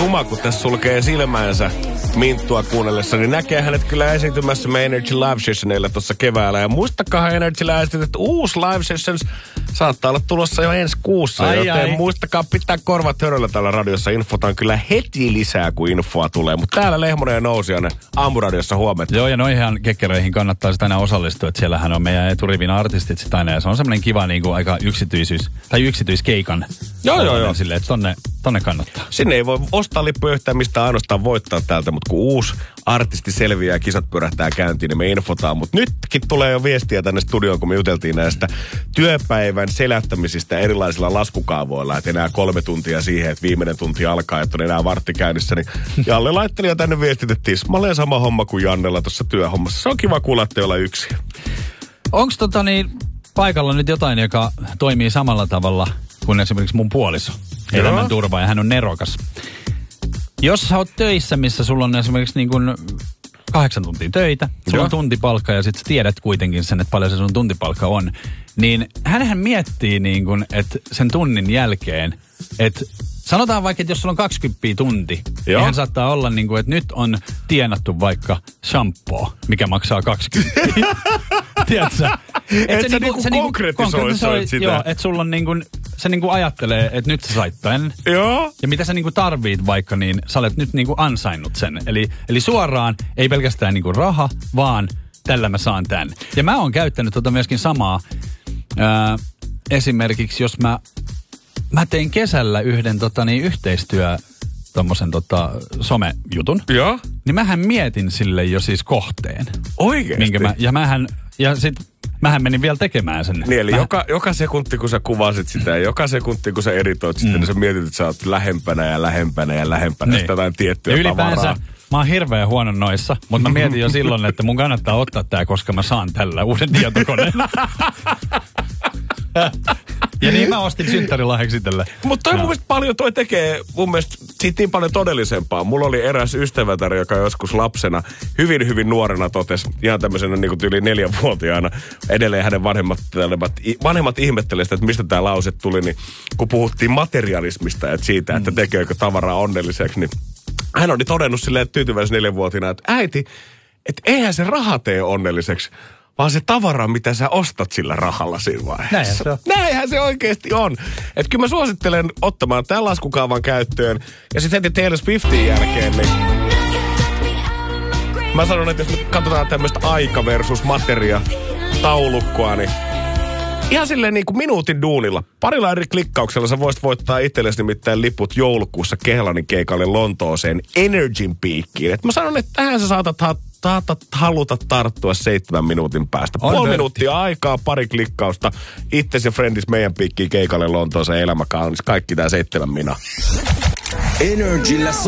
Juma, kun tässä sulkee silmäänsä Minttua kuunnellessa, niin näkee hänet kyllä esiintymässä me Energy Live Sessionilla tuossa keväällä. Ja muistakaa Energy Live, että uusi Live Sessions saattaa olla tulossa jo ensi kuussa. Joten muistakaa pitää korvat höröllä täällä radiossa. Infota on kyllä heti lisää, kun infoa tulee. Mutta täällä Lehmonen ja Nousiainen Aamuradiossa huomenta. Joo, ja noihin kekkereihin kannattaa sitä aina osallistua. Että siellähän on meidän eturivin artistit sitä aina. Ja se on semmoinen kiva niin kuin aika yksityiskeikan. Joo. Silleen, että tonne kannattaa. Sinne ei voi ostaa lippuja yhtään mistään, ainoastaan voittaa täältä, mutta kun uusi artisti selviää ja kisat pyörähtää käyntiin, niin me infotaan. Mutta nytkin tulee jo viestiä tänne studioon, kun me juteltiin näistä työpäivän selättämisistä erilaisilla laskukaavoilla. Että enää 3 tuntia siihen, että viimeinen tunti alkaa, että on enää vartti käynnissä. Niin Jalle laitteli jo tänne viestit, että tismalleen sama homma kuin Jannella tuossa työhommassa. Se on kiva kuulla, että ei olla yksi. Onko paikalla nyt jotain, joka toimii samalla tavalla kuin esimerkiksi mun puoliso? Elämänturva, ja hän on nerokas. Jos sä oot töissä, missä sulla on esimerkiksi niin kuin 8 tuntia töitä, sulla on tuntipalkka ja sit sä tiedät kuitenkin sen, että paljon se sun tuntipalkka on, niin hänhän miettii niin kuin, että sen tunnin jälkeen, että sanotaan vaikka, että jos sulla on 20 tunti, niin hän saattaa olla niin kuin, että nyt on tienattu vaikka shampoo, mikä maksaa 20. Tiedätkö? Että sä niinku konkretisoit sitä. Joo, että sulla on niinku, se niinku ajattelee, että nyt sä sait tän. Joo. Ja mitä sä niinku tarvit vaikka, niin sä olet nyt niinku ansainnut sen. Eli suoraan ei pelkästään niinku raha, vaan tällä mä saan tän. Ja mä oon käyttänyt myöskin samaa. Esimerkiksi jos mä tein kesällä yhden tommosen somejutun. Joo. Niin mähän mietin sille jo siis kohteen. Oikeesti? Mähän menin vielä tekemään sen. Niin, eli joka sekunti, kun sä kuvasit sitä ja joka sekunti, kun sä editoit sitä, niin sä mietit, että sä oot lähempänä ja niin. Sitä jotain tiettyä ylipäänsä, tavaraa. Mä oon hirveän huono noissa, mutta mä mietin jo silloin, että mun kannattaa ottaa tää, koska mä saan tällä uuden tietokoneen. Ja niin mä ostin synttärilahjaksi itselle. Mutta mun mielestä toi tekee mun mielestä siitä niin paljon todellisempaa. Mulla oli eräs ystävätär, joka joskus lapsena, hyvin, hyvin nuorena totesi, ihan tämmöisenä niin kuin yli 4-vuotiaana, edelleen hänen vanhemmat ihmettelivät, että mistä tämä lause tuli, niin kun puhuttiin materialismista, että siitä, että tekeekö tavaraa onnelliseksi, niin hän oli todennut silleen tyytyväisen 4-vuotiaana, että äiti, että eihän se raha tee onnelliseksi, vaan se tavara, mitä sä ostat sillä rahalla siinä vaiheessa. Näinhän se oikeasti on. Että kyllä mä suosittelen ottamaan tämän laskukaavan käyttöön. Ja sitten heti Taylor Swiftin jälkeen, niin mä sanon, että jos nyt katsotaan tämmöistä aika versus materia taulukkoa, niin ihan silleen niin kuin minuutin duunilla. Parilla eri klikkauksella sä voisit voittaa itsellesi nimittäin liput joulukuussa Kehlanin keikalle Lontooseen Energyn piikkiin. Et mä sanon, että tähän sä saatat haluta tarttua 7 minuutin päästä. Puoli minuuttia aikaa, pari klikkausta. Itses ja friendis meidän piikkiin keikalle Lontooseen, elämä kaunis. Kaikki tää 7 minaa. Energyllä